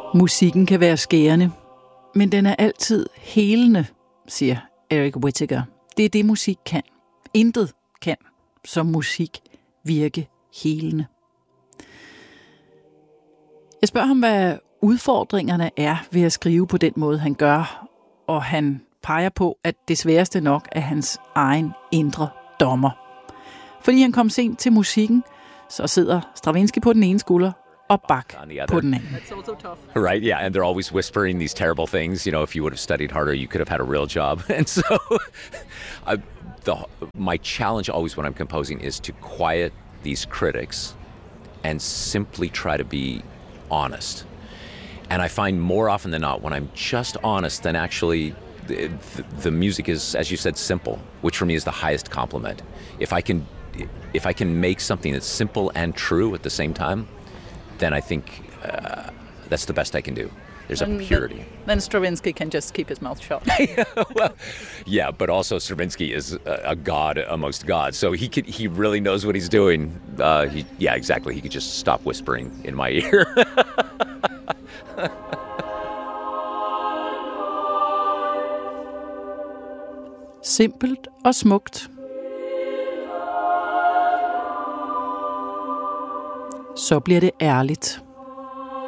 Musikken kan være skærende, men den er altid helende, siger Eric Whittaker. Det er det, musik kan. Intet kan som musik virke helende. Jeg spørger ham, hvad udfordringerne er ved at skrive på den måde, han gør, og han peger på, at det sværeste nok er hans egen indre dommer. Fordi han kom sent til musikken, så sidder Stravinsky på den ene skulder, og Bach på den anden. That's also tough. Right, yeah, and they're always whispering these terrible things. You know, if you would have studied harder, you could have had a real job. And so my challenge always when I'm composing is to quiet these critics and simply try to be honest. And I find more often than not, when I'm just honest, then actually the music is, as you said, simple, which for me is the highest compliment. If I can make something that's simple and true at the same time, then I think that's the best I can do. There's a purity. Then Stravinsky can just keep his mouth shut. Well, yeah, but also Stravinsky is a god amongst gods, so he really knows what he's doing. Yeah, exactly. He could just stop whispering in my ear. Simpelt og smukt. Så bliver det ærligt.